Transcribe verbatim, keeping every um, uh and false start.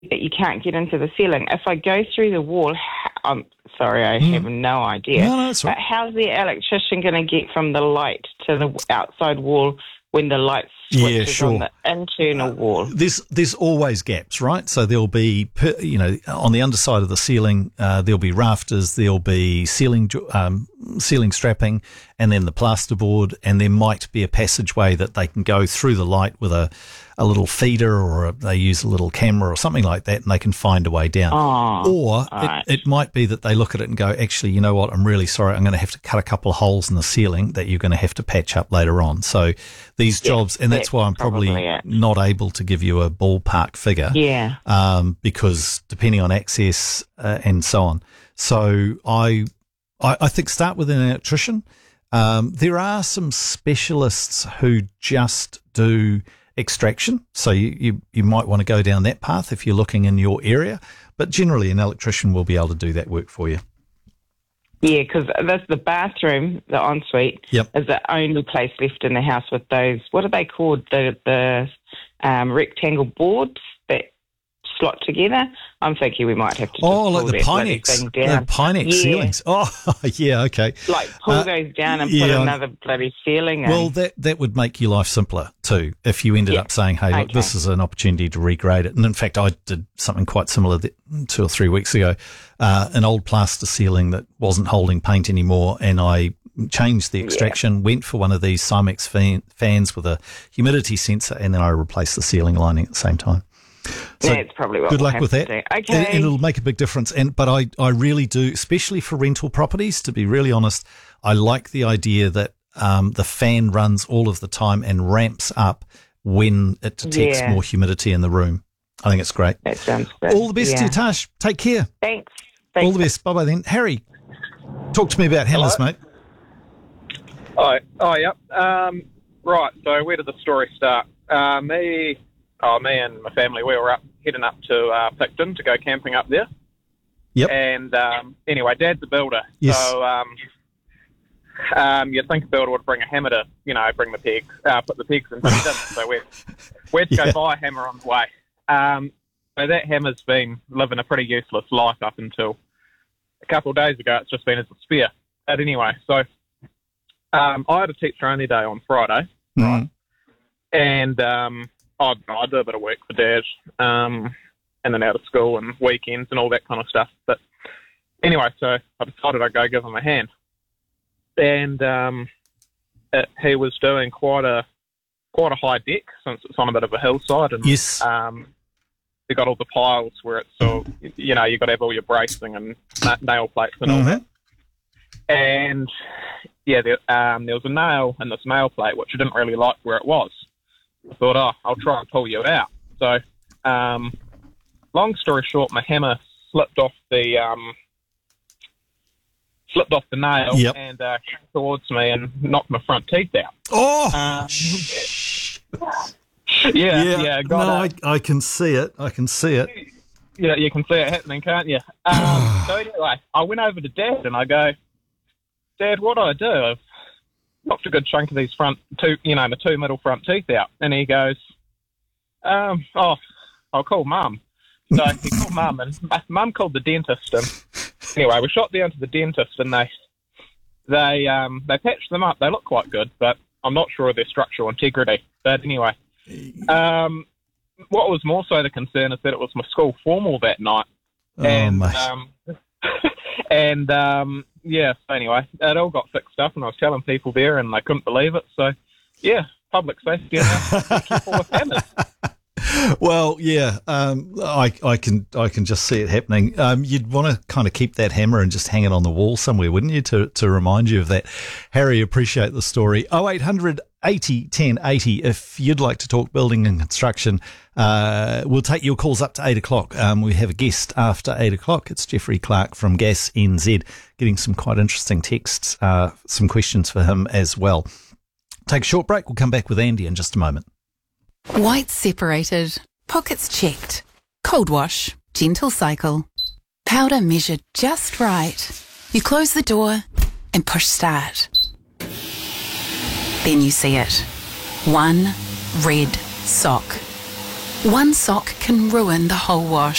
that you can't get into the ceiling. If I go through the wall, I'm sorry, I Mm. have no idea. No, no, that's right. But how's the electrician going to get from the light to the outside wall when the light switches Yeah, sure. on the internal wall? There's there's always gaps, right? So there'll be, per- you know, on the underside of the ceiling, uh, there'll be rafters, there'll be ceiling jo- um, ceiling strapping, and then the plasterboard, and there might be a passageway that they can go through the light with a, a little feeder, or a, they use a little camera or something like that, and they can find a way down. Oh, or right. it, it might be that they look at it and go, actually, you know what, I'm really sorry, I'm going to have to cut a couple of holes in the ceiling that you're going to have to patch up later on. So these Yeah, jobs, and that's that's why I'm probably, probably it. not able to give you a ballpark figure. Yeah. Um, because depending on access uh, and so on. So I, I, I think start with an electrician. Um, there are some specialists who just do extraction. So you, you, you might want to go down that path if you're looking in your area, but generally an electrician will be able to do that work for you. Yeah, because that's the bathroom, the ensuite, Yep. is the only place left in the house with those, what are they called, the the um, rectangle boards that slot together. I'm thinking we might have to just Oh, pull like the that bloody Pinex, thing the down. Pinex Yeah. ceilings. Oh, yeah, okay. Like pull Uh, those down and yeah, put I- another bloody ceiling in. Well, that that would make your life simpler too if you ended Yeah. up saying, hey, look, Okay. this is an opportunity to regrade it. And in fact, I did something quite similar th- two or three weeks ago, uh, an old plaster ceiling that wasn't holding paint anymore, and I changed the extraction, went for one of these Cymex fan, fans with a humidity sensor, and then I replaced the ceiling lining at the same time. So That's probably what good we'll luck have with to that. do. And, Okay. and it'll make a big difference. And but I, I really do, especially for rental properties, to be really honest, I like the idea that um, the fan runs all of the time and ramps up when it detects Yeah. more humidity in the room. I think it's great. That sounds good. All the best to Yeah. you, Tash. Take care. Thanks. Thanks. All the best. Bye bye then. Harry, talk to me about hammers, Hello? mate. Oh, oh, yep. Um, right. So where did the story start? Uh, me, oh, me and my family, we were up heading up to uh, Picton to go camping up there. Yep. And um, anyway, Dad's a builder, Yes. so um, um, you'd think a builder would bring a hammer to, you know, bring the pegs, uh, put the pegs in, but he didn't. So we we had to Yeah. go buy a hammer on the way. Um, so that hammer's been living a pretty useless life up until a couple of days ago. It's just been as a spare. But anyway, so um, I had a teacher only day on Friday, Mm. and um, I, I do a bit of work for Dad, um, in and out of school and weekends and all that kind of stuff. But anyway, so I decided I'd go give him a hand. And um, it, he was doing quite a quite a high deck since it's on a bit of a hillside, and Yes. um, you got all the piles where it's so you know you got to have all your bracing and na- nail plates and all Mhm. that. And yeah, there, um, there was a nail in this nail plate which I didn't really like where it was. I thought, oh, I'll try and pull you out. So, um, long story short, my hammer slipped off the um, slipped off the nail Yep. and uh, came towards me and knocked my front teeth out. Oh, Um, shh. yeah, yeah, got no, it. I, I can see it. I can see it. Yeah, you can see it happening, can't you? Um, so anyway, I went over to Dad and I go, Dad, what do I do? I've knocked a good chunk of these front two, you know, my two middle front teeth out. And he goes, um, oh, I'll call Mum. So he called Mum, and Mum called the dentist. And anyway, we shot down to the dentist, and they they um, they patched them up. They look quite good, but I'm not sure of their structural integrity. But anyway, um, what was more so the concern is that it was my school formal that night. Oh, and mate. um, and um, yeah, so anyway, it all got fixed up, and I was telling people there, and they couldn't believe it. So, yeah, public safety. And careful with hammers. Well, yeah, um, I, I can I can just see it happening. Um, you'd want to kind of keep that hammer and just hang it on the wall somewhere, wouldn't you, to to remind you of that? Harry, appreciate the story. oh eight hundred eighty ten eighty if you'd like to talk building and construction. Uh, we'll take your calls up to eight o'clock. Um, we have a guest after eight o'clock. It's Jeffrey Clark from Gas N Z, getting some quite interesting texts, uh, some questions for him as well. Take a short break. We'll come back with Andy in just a moment. Whites separated, pockets checked, cold wash, gentle cycle, powder measured just right. You close the door and push start. Then you see it. One red sock. One sock can ruin the whole wash.